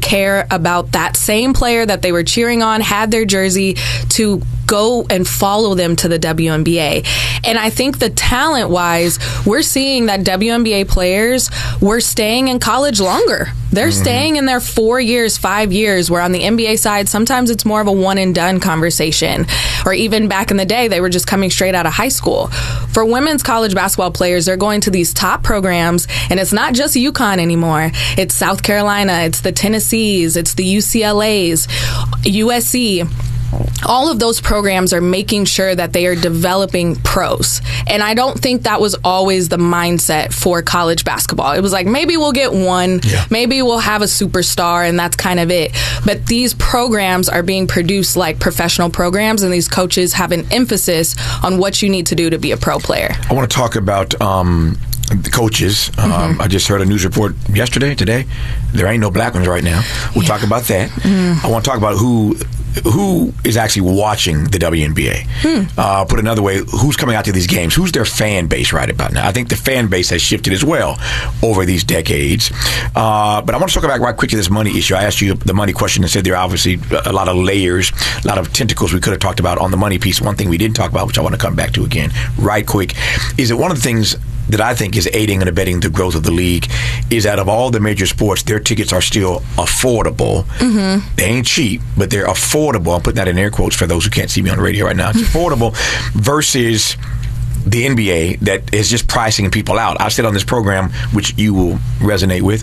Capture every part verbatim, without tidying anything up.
care about that same player that they were cheering on, had their jersey, to go and follow them to the W N B A. And I think the talent-wise, we're seeing that W N B A players were staying in college longer. They're mm-hmm. staying in there four years, five years, where on the N B A side, sometimes it's more of a one-and-done conversation. Or even back in the day, they were just coming straight out of high school. For women's college basketball players, they're going to these top programs, and it's not just UConn anymore. It's South Carolina, it's the Tennessees, it's the U C L As, U S C. All of those programs are making sure that they are developing pros. And I don't think that was always the mindset for college basketball. It was like, maybe we'll get one, yeah. maybe we'll have a superstar, and that's kind of it. But these programs are being produced like professional programs, and these coaches have an emphasis on what you need to do to be a pro player. I want to talk about um, the coaches. Um, mm-hmm. I just heard a news report yesterday, today. There ain't no black ones right now. We'll yeah. talk about that. Mm. I want to talk about who... Who is actually watching the W N B A? Hmm. Uh, put another way, who's coming out to these games? Who's their fan base right about now? I think the fan base has shifted as well over these decades. Uh, but I want to circle back right quick to this money issue. I asked you the money question and said there are obviously a lot of layers, a lot of tentacles we could have talked about on the money piece. One thing we didn't talk about, which I want to come back to again right quick, is that one of the things that I think is aiding and abetting the growth of the league is that of all the major sports, their tickets are still affordable. Mm-hmm. They ain't cheap, but they're affordable. I'm putting that in air quotes for those who can't see me on the radio right now. It's affordable versus the N B A that is just pricing people out. I said on this program, which you will resonate with,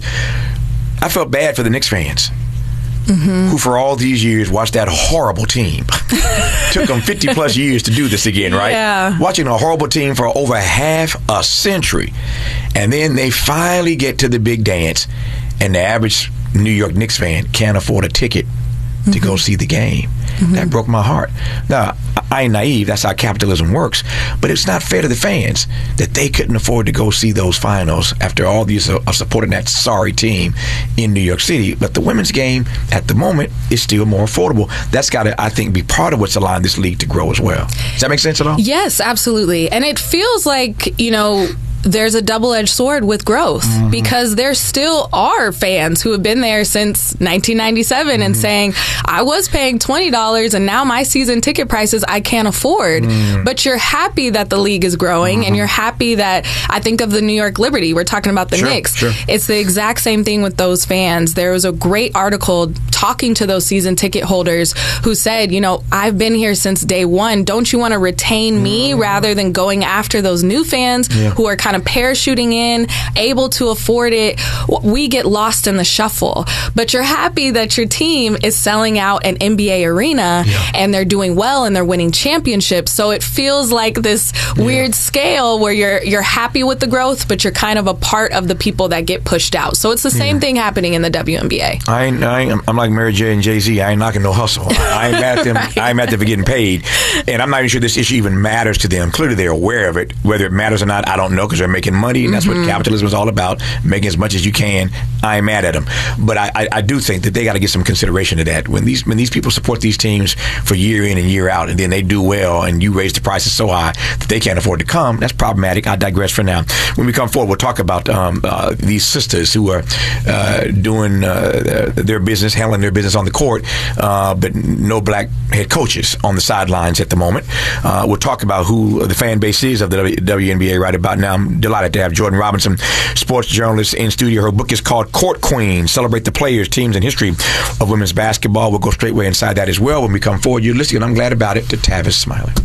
I felt bad for the Knicks fans. Mm-hmm. Who for all these years watched that horrible team. Took them fifty plus years to do this again, right? Yeah. Watching a horrible team for over half a century. And then they finally get to the big dance, and the average New York Knicks fan can't afford a ticket to mm-hmm. go see the game. Mm-hmm. That broke my heart. Now, I ain't naive. That's how capitalism works. But it's not fair to the fans that they couldn't afford to go see those finals after all these are supporting that sorry team in New York City. But the women's game at the moment is still more affordable. That's got to, I think, be part of what's allowing this league to grow as well. Does that make sense at all? Yes, absolutely. And it feels like, you know, there's a double-edged sword with growth mm-hmm. because there still are fans who have been there since nineteen ninety-seven mm-hmm. and saying, I was paying twenty dollars and now my season ticket prices I can't afford. Mm-hmm. But you're happy that the league is growing mm-hmm. and you're happy that, I think of the New York Liberty. We're talking about the sure, Knicks. Sure. It's the exact same thing with those fans. There was a great article talking to those season ticket holders who said, you know, I've been here since day one. Don't you want to retain me mm-hmm. rather than going after those new fans yeah. who are kind of parachuting in, able to afford it? We get lost in the shuffle. But you're happy that your team is selling out an N B A arena yeah. and they're doing well and they're winning championships. So it feels like this yeah. weird scale where you're you're happy with the growth, but you're kind of a part of the people that get pushed out. So it's the same yeah. thing happening in the W N B A. I ain't, I ain't, I'm like Mary J and Jay-Z. I ain't knocking no hustle. I ain't mad at them. right. I ain't mad at them for getting paid. And I'm not even sure this issue even matters to them. Clearly they're aware of it. Whether it matters or not, I don't know, because they're making money, and that's mm-hmm. what capitalism is all about, making as much as you can. I ain't mad at them. But I, I, I do think that they got to get some consideration to that. When these when these people support these teams for year in and year out, and then they do well, and you raise the prices so high that they can't afford to come, that's problematic. I digress for now. When we come forward, we'll talk about um, uh, these sisters who are uh, doing uh, their business, handling their business on the court, uh, but no black head coaches on the sidelines at the moment. Uh, we'll talk about who the fan base is of the W N B A right about now. I'm delighted to have Jordan Robinson, sports journalist, in studio. Her book is called Court Queen, Celebrate the Players, Teams, and History of Women's Basketball. We'll go straight way inside that as well when we come forward. You're listening, and I'm glad about it, to Tavis Smiley.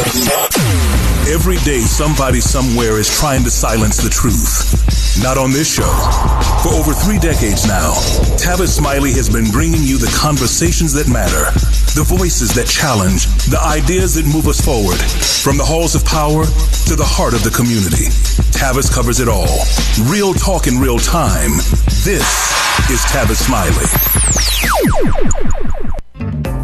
Every day, somebody somewhere is trying to silence the truth. Not on this show. For over three decades now, Tavis Smiley has been bringing you the conversations that matter, the voices that challenge, the ideas that move us forward. From the halls of power to the heart of the community, Tavis covers it all. Real talk in real time. This is Tavis Smiley.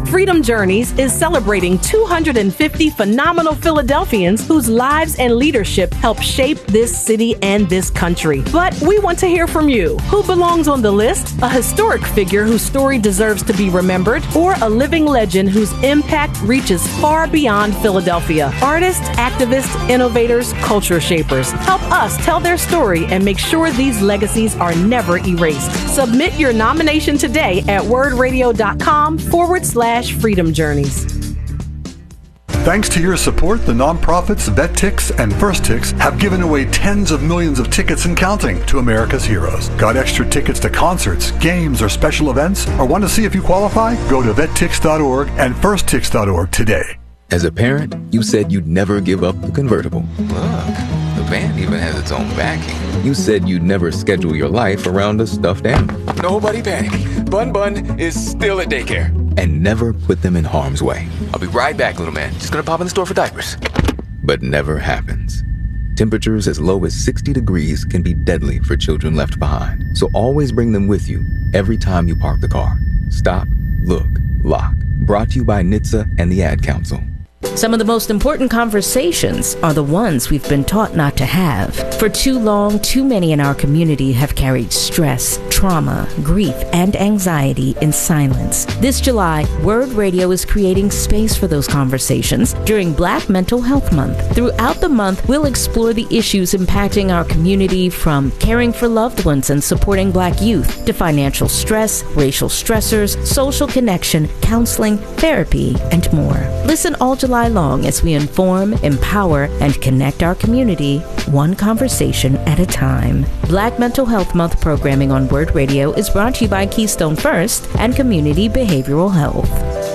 Freedom Journeys is celebrating two hundred fifty phenomenal Philadelphians whose lives and leadership help shape this city and this country. But we want to hear from you. Who belongs on the list? A historic figure whose story deserves to be remembered, or a living legend whose impact reaches far beyond Philadelphia? Artists, activists, innovators, culture shapers. Help us tell their story and make sure these legacies are never erased. Submit your nomination today at wordradio.com forward slash freedom journeys. Thanks to your support, the nonprofits VetTix and FirstTix have given away tens of millions of tickets and counting to America's heroes. Got extra tickets to concerts, games, or special events? Or want to see if you qualify? Go to vet tix dot org and first tix dot org today. As a parent, you said you'd never give up the convertible. Look, the van even has its own backing. You said you'd never schedule your life around a stuffed animal. Nobody panic. Bun Bun is still at daycare. And never put them in harm's way. I'll be right back, little man. Just gonna pop in the store for diapers. But never happens. Temperatures as low as sixty degrees can be deadly for children left behind. So always bring them with you every time you park the car. Stop, look, lock. Brought to you by N H T S A and the Ad Council. Some of the most important conversations are the ones we've been taught not to have. For too long, too many in our community have carried stress, trauma, grief, and anxiety in silence. This July, Word Radio is creating space for those conversations during Black Mental Health Month. Throughout the month, we'll explore the issues impacting our community, from caring for loved ones and supporting Black youth to financial stress, racial stressors, social connection, counseling, therapy, and more. Listen all July long as we inform, empower, and connect our community, one conversation at a time. Black Mental Health Month programming on Word Radio is brought to you by Keystone First and Community Behavioral Health.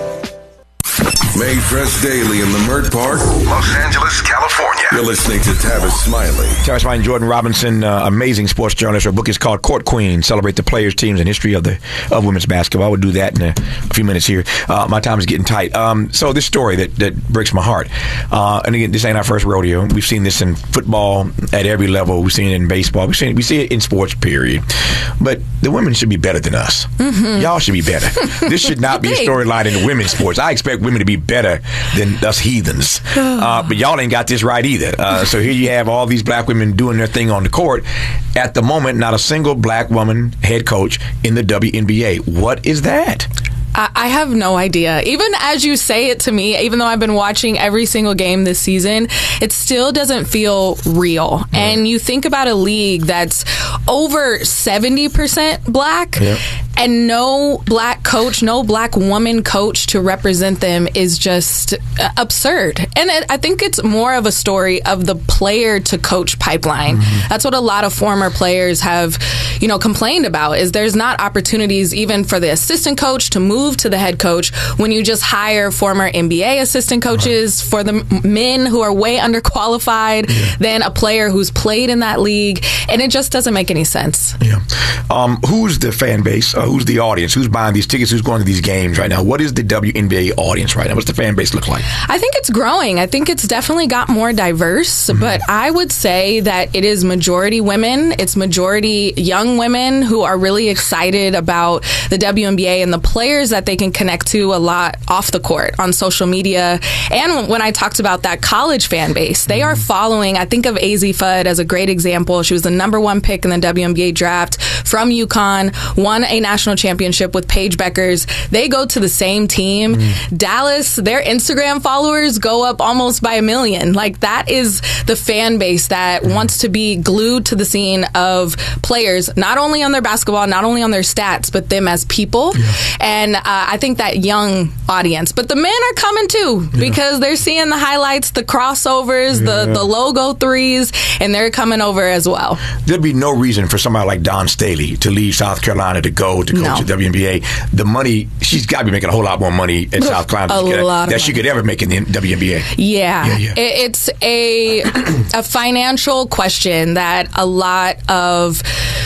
Made fresh daily in the Mert Park, Los Angeles, California. You're listening to Tavis Smiley. Tavis Smiley and Jordan Robinson, uh, amazing sports journalist. Her book is called Court Queen, Celebrate the Players, Teams, and History of the of Women's Basketball. I would do that in a, a few minutes here. Uh, my time is getting tight. Um, so this story that, that breaks my heart. Uh, and again, this ain't our first rodeo. We've seen this in football at every level. We've seen it in baseball. We've seen it, we see it in sports, period. But the women should be better than us. Mm-hmm. Y'all should be better. This should not be a storyline in the women's sports. I expect women to be better than us heathens. Uh, but y'all ain't got this right either. Uh, so here you have all these black women doing their thing on the court. At the moment, not a single black woman head coach in the W N B A. What is that? I have no idea. Even as you say it to me, even though I've been watching every single game this season, it still doesn't feel real. Right. And you think about a league that's over seventy percent black, yep. and no black coach, no black woman coach to represent them is just absurd. And it, I think it's more of a story of the player to coach pipeline. Mm-hmm. That's what a lot of former players have, you know, complained about, is there's not opportunities even for the assistant coach to move to the head coach when you just hire former N B A assistant coaches right. for the men who are way underqualified yeah. than a player who's played in that league. And it just doesn't make any sense. Yeah. Um, who's the fan base? Uh, who's the audience? Who's buying these tickets? Who's going to these games right now? What is the W N B A audience right now? What's the fan base look like? I think it's growing. I think it's definitely got more diverse, mm-hmm. but I would say that it is majority women. It's majority young women who are really excited about the W N B A and the players that they can connect to a lot off the court on social media. And when I talked about that college fan base, they are following, I think of Azzi Fudd as a great example. She was the number one pick in the W N B A draft from UConn, won a national championship with Paige Beckers. They go to the same team. Mm. Dallas, their Instagram followers go up almost by a million. Like, that is the fan base that mm. wants to be glued to the scene of players, not only on their basketball, not only on their stats, but them as people. Yeah. And uh, I think that young audience, but the men are coming too, yeah. because they're seeing the highlights, the crossovers, yeah. the, the logo threes, and they're coming over as well. There'd be no reason for somebody like Dawn Staley to leave South Carolina to go to coach no. at W N B A. The money, she's got to be making a whole lot more money at South Carolina a than, lot that she could ever make in the W N B A. Yeah, yeah, yeah. It, it's a a financial question that a lot of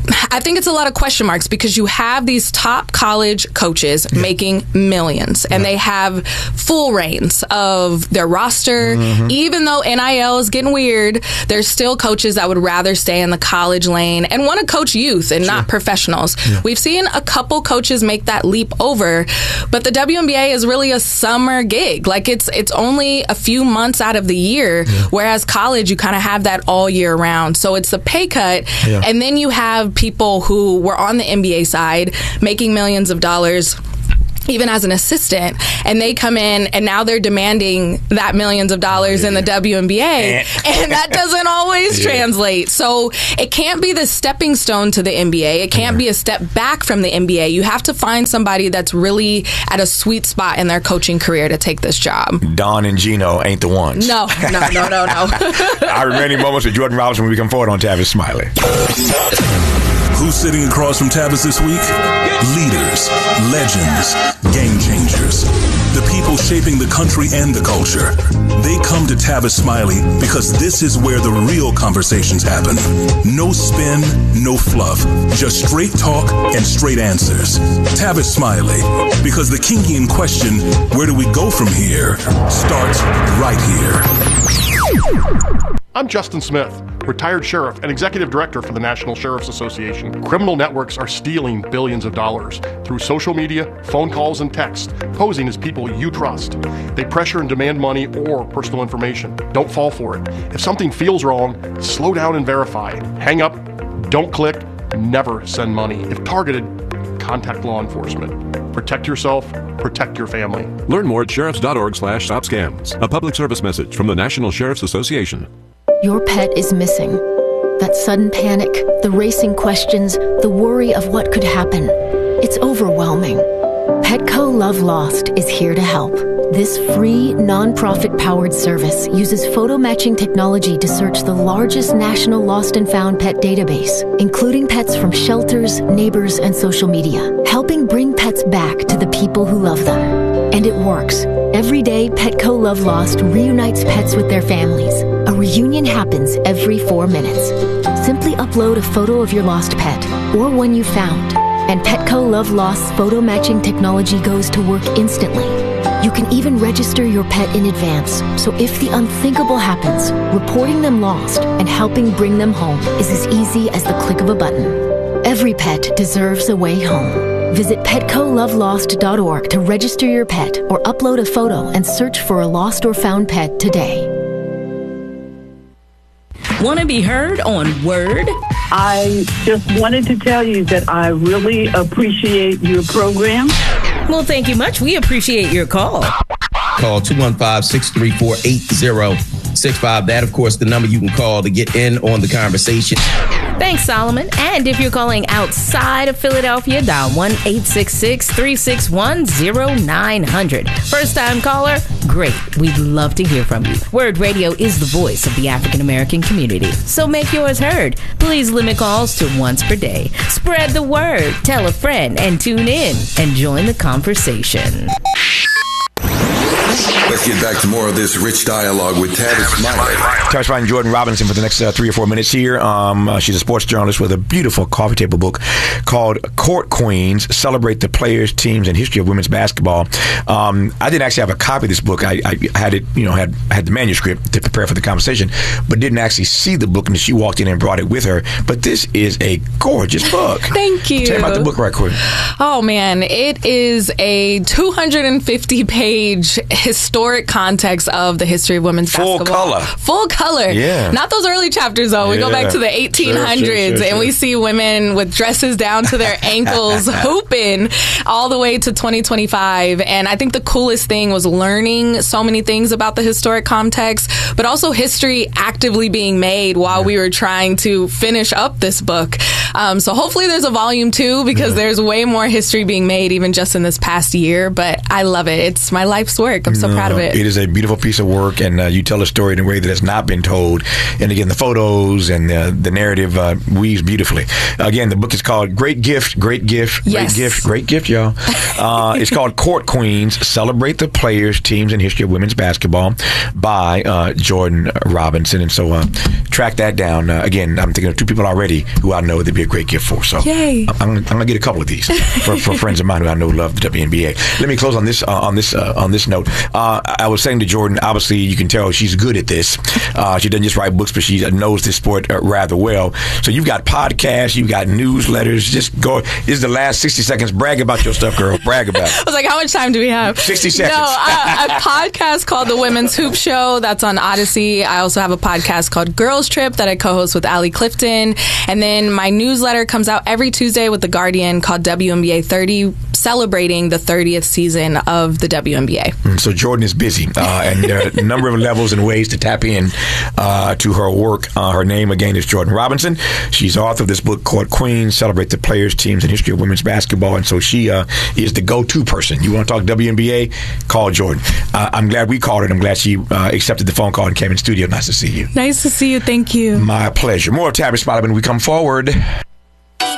I think it's a lot of question marks because you have these top college coaches yeah. making millions, and yeah. they have full reins of their roster. Mm-hmm. Even though N I L is getting weird, there's still coaches that would rather stay in the college lane and want to coach youth and sure. not professionals. Yeah. We've seen a couple coaches make that leap over, but the W N B A is really a summer gig. Like it's it's only a few months out of the year, yeah. whereas college you kind of have that all year round. So it's a pay cut, yeah. and then you have people who were on the N B A side making millions of dollars even as an assistant, and they come in and now they're demanding that millions of dollars yeah. in the W N B A, and that doesn't always yeah. translate. So it can't be the stepping stone to the N B A. It can't yeah. be a step back from the N B A. You have to find somebody that's really at a sweet spot in their coaching career to take this job. Don and Gino ain't the ones. No, no, no, no, no. I remember moments with Jordan Robinson when we come forward on Tavis Smiley. Who's sitting across from Tavis this week? Leaders, legends, game changers. The people shaping the country and the culture. They come to Tavis Smiley because this is where the real conversations happen. No spin, no fluff. Just straight talk and straight answers. Tavis Smiley, because the kinky question, where do we go from here, starts right here. I'm Justin Smith, retired sheriff and executive director for the National Sheriff's Association. Criminal networks are stealing billions of dollars through social media, phone calls, and text, posing as people you trust. They pressure and demand money or personal information. Don't fall for it. If something feels wrong, slow down and verify. Hang up, don't click, never send money. If targeted, contact law enforcement. Protect yourself, protect your family. Learn more at sheriffs.org slash stop scams. A public service message from the National Sheriff's Association. Your pet is missing. That sudden panic, the racing questions, the worry of what could happen. It's overwhelming. Petco Love Lost is here to help. This free, non-profit-powered service uses photo matching technology to search the largest national lost and found pet database, including pets from shelters, neighbors, and social media, helping bring pets back to the people who love them. And it works. Every day, Petco Love Lost reunites pets with their families. A reunion happens every four minutes. Simply upload a photo of your lost pet or one you found, and Petco Love Lost's photo matching technology goes to work instantly. You can even register your pet in advance, so if the unthinkable happens, reporting them lost and helping bring them home is as easy as the click of a button. Every pet deserves a way home. Visit petco love lost dot org to register your pet or upload a photo and search for a lost or found pet today. Want to be heard on Word? I just wanted to tell you that I really appreciate your program. Well, thank you much. We appreciate your call. Call two one five, six three four, eight zero six five. That, of course, the number you can call to get in on the conversation. Thanks, Solomon. And if you're calling outside of Philadelphia, dial one eight six six, three six one, zero nine zero zero. First-time caller? Great. We'd love to hear from you. Word Radio is the voice of the African-American community, so make yours heard. Please limit calls to once per day. Spread the word, tell a friend, and tune in and join the conversation. Let's get back to more of this rich dialogue with Tavis Smiley. Tavis Smiley and Jordan Robinson for the next uh, three or four minutes here. Um, uh, she's a sports journalist with a beautiful coffee table book called Court Queens, Celebrate the Players, Teams, and History of Women's Basketball. Um, I didn't actually have a copy of this book. I, I had it, you know, had had the manuscript to prepare for the conversation, but didn't actually see the book until she walked in and brought it with her. But this is a gorgeous book. Thank you. Tell me about the book right quick. Oh, man. It is a two hundred fifty page historic context of the history of women's Full basketball. color. Full color. Yeah. Not those early chapters, though. We yeah. go back to the eighteen hundreds sure, sure, sure, and we sure. see women with dresses down to their ankles hooping all the way to twenty twenty-five. And I think the coolest thing was learning so many things about the historic context, but also history actively being made while yeah. we were trying to finish up this book. Um, so hopefully there's a volume two because yeah. there's way more history being made even just in this past year. But I love it. It's my life's work. I'm I'm so proud of it. It is a beautiful piece of work, and uh, you tell a story in a way that has not been told. And again, the photos and the, the narrative uh, weaves beautifully. Again, the book is called Great Gift, Great Gift, Yes. Great Gift, Great Gift, y'all. Uh, it's called Court Queens, Celebrate the Players, Teams, and History of Women's Basketball by uh, Jordan Robinson. And so uh, track that down. Uh, again, I'm thinking of two people already who I know would be a great gift for. So Yay. I'm, I'm going to get a couple of these for, for friends of mine who I know love the W N B A. Let me close on this uh, on this uh, on this note. Uh, I was saying to Jordan, obviously you can tell she's good at this. Uh, she doesn't just write books, but she knows this sport uh, rather well. So you've got podcasts, you've got newsletters. Just go. This is the last sixty seconds. Brag about your stuff, girl. Brag about it. I was like, how much time do we have? sixty seconds. No, a, a podcast called The Women's Hoop Show. That's on Odyssey. I also have a podcast called Girls Trip that I co-host with Allie Clifton. And then my newsletter comes out every Tuesday with The Guardian called W N B A thirty, celebrating the thirtieth season of the W N B A. So Jordan is busy, uh, and there are a number of levels and ways to tap in uh, to her work. Uh, her name, again, is Jordan Robinson. She's author of this book called Queens, Celebrate the Players, Teams, and History of Women's Basketball. And so she uh, is the go-to person. You want to talk W N B A? Call Jordan. Uh, I'm glad we called her, and I'm glad she uh, accepted the phone call and came in studio. Nice to see you. Nice to see you. Thank you. My pleasure. More of Tavis Smiley when we come forward.